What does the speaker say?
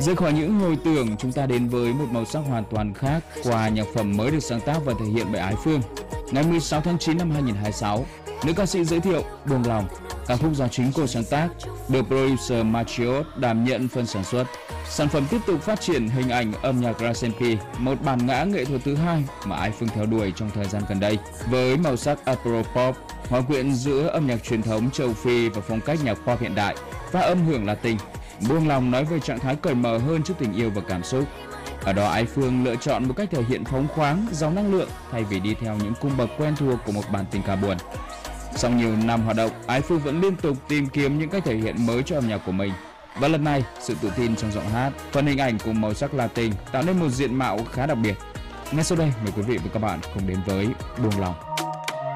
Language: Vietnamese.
Rời khỏi những hồi tưởng, chúng ta đến với một màu sắc hoàn toàn khác qua nhạc phẩm mới được sáng tác và thể hiện bởi Ái Phương. Ngày 16 tháng 9 năm 2026, nữ ca sĩ giới thiệu Buông Lòng, ca khúc do chính cô sáng tác, được producer Machiot đảm nhận phần sản xuất. Sản phẩm tiếp tục phát triển hình ảnh âm nhạc R&B, một bản ngã nghệ thuật thứ hai mà Ái Phương theo đuổi trong thời gian gần đây, với màu sắc Afro-pop, hòa quyện giữa âm nhạc truyền thống châu Phi và phong cách nhạc pop hiện đại và âm hưởng Latin. Buông Lòng nói về trạng thái cởi mở hơn trước tình yêu và cảm xúc. Ở đó Ái Phương lựa chọn một cách thể hiện phóng khoáng, giàu năng lượng thay vì đi theo những cung bậc quen thuộc của một bản tình ca buồn. Sau nhiều năm hoạt động, Ái Phương vẫn liên tục tìm kiếm những cách thể hiện mới cho âm nhạc của mình. Và lần này, sự tự tin trong giọng hát, phần hình ảnh cùng màu sắc Latin tạo nên một diện mạo khá đặc biệt. Ngay sau đây, mời quý vị và các bạn cùng đến với Buông Lòng.